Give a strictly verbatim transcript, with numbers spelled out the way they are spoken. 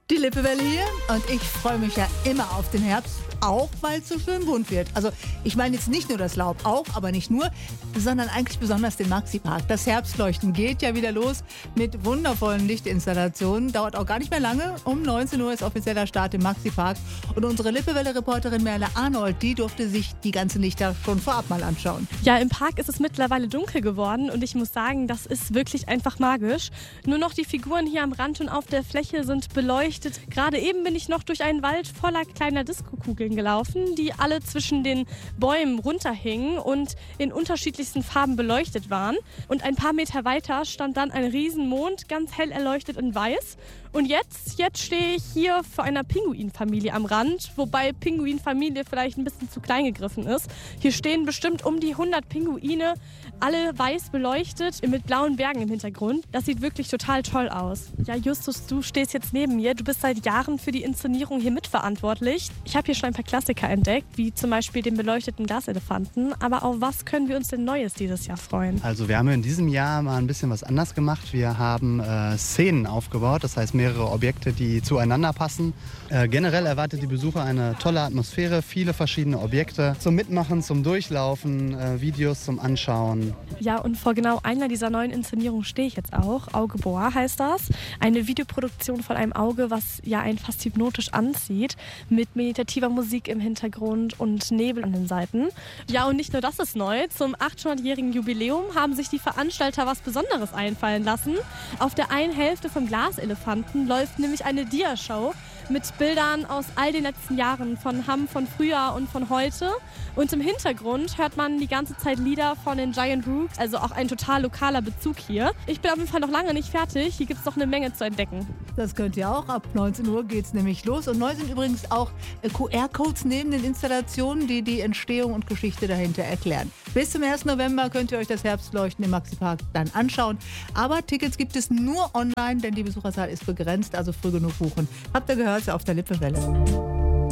Die Lippewelle hier und ich freue mich ja immer auf den Herbst, auch weil es so schön bunt wird. Also ich meine jetzt nicht nur das Laub, auch, aber nicht nur, sondern eigentlich besonders den Maxi-Park. Das Herbstleuchten geht ja wieder los mit wundervollen Lichtinstallationen. Dauert auch gar nicht mehr lange. Um neunzehn Uhr ist offizieller Start im Maxi-Park. Und unsere Lippewelle-Reporterin Merle Arnold, die durfte sich die ganzen Lichter schon vorab mal anschauen. Ja, im Park ist es mittlerweile dunkel geworden und ich muss sagen, das ist wirklich einfach magisch. Nur noch die Figuren hier am Rand und auf der Fläche sind beleuchtet. Gerade eben bin ich noch durch einen Wald voller kleiner Diskokugeln gelaufen, die alle zwischen den Bäumen runterhingen und in unterschiedlichsten Farben beleuchtet waren. Und ein paar Meter weiter stand dann ein Riesenmond, ganz hell erleuchtet in weiß. Und jetzt, jetzt stehe ich hier vor einer Pinguinfamilie am Rand, wobei Pinguinfamilie vielleicht ein bisschen zu klein gegriffen ist. Hier stehen bestimmt um die hundert Pinguine, alle weiß beleuchtet, mit blauen Bergen im Hintergrund. Das sieht wirklich total toll aus. Ja, Justus, du stehst jetzt neben mir. Du bist seit Jahren für die Inszenierung hier mitverantwortlich. Ich habe hier schon ein paar Klassiker entdeckt, wie zum Beispiel den beleuchteten Glaselefanten. Aber auf was können wir uns denn Neues dieses Jahr freuen? Also wir haben in diesem Jahr mal ein bisschen was anders gemacht. Wir haben äh, Szenen aufgebaut, das heißt mehrere Objekte, die zueinander passen. Äh, generell erwartet die Besucher eine tolle Atmosphäre, viele verschiedene Objekte zum Mitmachen, zum Durchlaufen, äh, Videos zum Anschauen. Ja, und vor genau einer dieser neuen Inszenierungen stehe ich jetzt auch. Auge Boa heißt das. Eine Videoproduktion von einem Auge, was ja einen fast hypnotisch anzieht, mit meditativer Musik im Hintergrund und Nebel an den Seiten. Ja, und nicht nur das ist neu. Zum achthundertjährigen Jubiläum haben sich die Veranstalter was Besonderes einfallen lassen. Auf der einen Hälfte vom Glaselefanten läuft nämlich eine Dia-Show mit Bildern aus all den letzten Jahren von Hamm, von früher und von heute. Und im Hintergrund hört man die ganze Zeit Lieder von den Giant Rooks, also auch ein total lokaler Bezug hier. Ich bin auf jeden Fall noch lange nicht fertig. Hier gibt es noch eine Menge zu entdecken. Das könnt ihr auch. Ab neunzehn Uhr geht es nämlich los. Und neu sind übrigens auch Q R-Codes neben den Installationen, die die Entstehung und Geschichte dahinter erklären. Bis zum ersten November könnt ihr euch das Herbstleuchten im Maxi-Park dann anschauen. Aber Tickets gibt es nur online, denn die Besucherzahl ist begrenzt, also früh genug buchen. Habt ihr gehört, auf der Lippewelle.